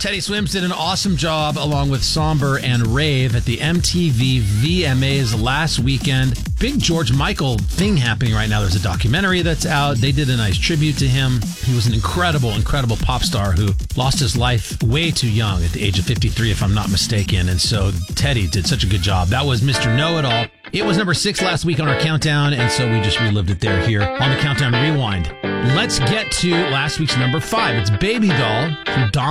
Teddy Swims did an awesome job along with Somber and Rave at the MTV VMAs last weekend. Big George Michael thing happening right now. There's a documentary that's out. They did a nice tribute to him. He was an incredible pop star who lost his life way too young at the age of 53, if I'm not mistaken. And so Teddy did such a good job. That was Mr. Know-It-All. It was number 6 last week on our countdown, and so we just relived it there here on the Countdown Rewind. Let's get to last week's number 5. It's Baby Doll from Don.